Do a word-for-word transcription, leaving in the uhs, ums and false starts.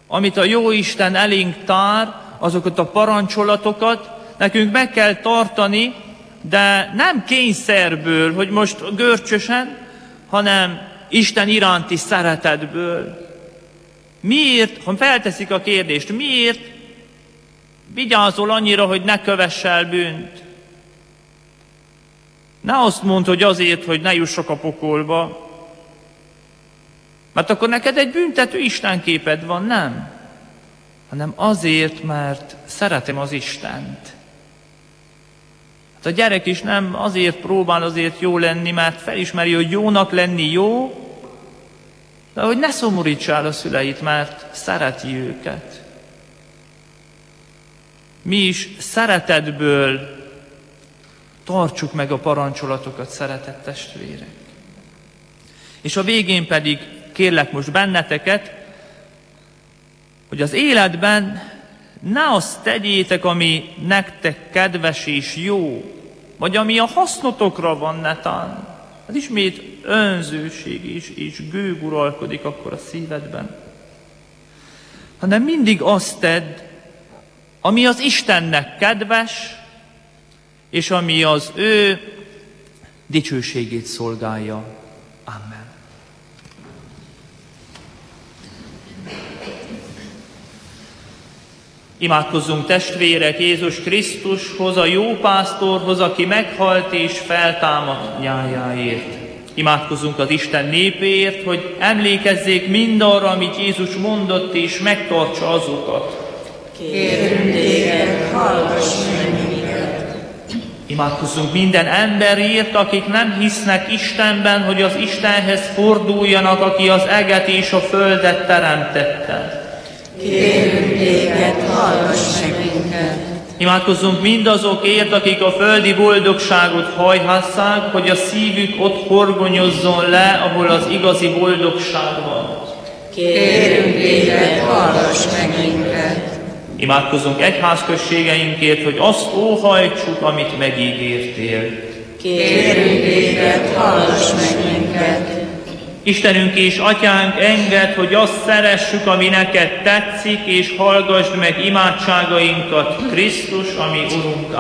amit a Jóisten elénk tár, azokat a parancsolatokat nekünk meg kell tartani, de nem kényszerből, hogy most görcsösen, hanem Isten iránti szeretetből. Miért, ha felteszik a kérdést, miért vigyázol annyira, hogy ne kövessel bűnt? Ne azt mondd, hogy azért, hogy ne jussak a pokolba, mert akkor neked egy büntető istenképed van, nem? Hanem azért, mert szeretem az Istent. Hát a gyerek is nem azért próbál azért jó lenni, mert felismeri, hogy jónak lenni jó, de hogy ne szomorítsál a szüleit, mert szereti őket. Mi is szeretetből tartsuk meg a parancsolatokat, szeretett testvérek. És a végén pedig kérlek most benneteket, hogy az életben ne azt tegyétek, ami nektek kedves és jó, vagy ami a hasznotokra van netán. Az ismét önzőség és, és gőg uralkodik akkor a szívedben. Hanem mindig azt tedd, ami az Istennek kedves, és ami az ő dicsőségét szolgálja. Amen. Imádkozzunk testvérek Jézus Krisztushoz, a jó pásztorhoz, aki meghalt és feltámadt nyájáért. Imádkozzunk az Isten népéért, hogy emlékezzék mindarra, amit Jézus mondott, és megtartsa azokat. Kérünk téged, hallgass meg minket! Imádkozzunk minden emberért, akik nem hisznek Istenben, hogy az Istenhez forduljanak, aki az eget és a földet teremtette. Kérünk téged, hallgass meg minket! Imádkozzunk mindazokért, akik a földi boldogságot hajhasszák, hogy a szívük ott horgonyozzon le, ahol az igazi boldogság van. Kérünk téged, hallgass meg minket! Imádkozzunk egyházközségeinkért, hogy azt óhajtsuk, amit megígértél. Kérünk téged, hallgass meg minket! Istenünk és Atyánk, engedd, hogy azt szeressük, ami neked tetszik, és hallgassd meg imádságainkat, Krisztus, ami Urunk.